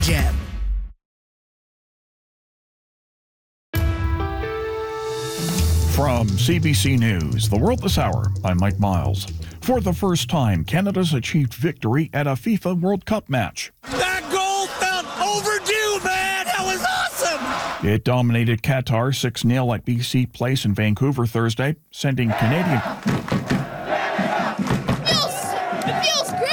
Jam. From CBC News, The World This Hour, I'm Mike Miles. For the first time, Canada's achieved victory at a FIFA World Cup match. That goal felt overdue, man! That was awesome! It dominated Qatar 6-0 at BC Place in Vancouver Thursday, sending Canadian...